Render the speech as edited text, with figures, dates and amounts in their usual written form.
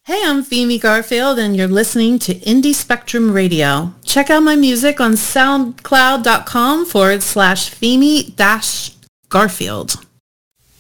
Hey, I'm Femi Garfield, and you're listening to Indie Spectrum Radio. Check out my music on soundcloud.com/Femi-Garfield.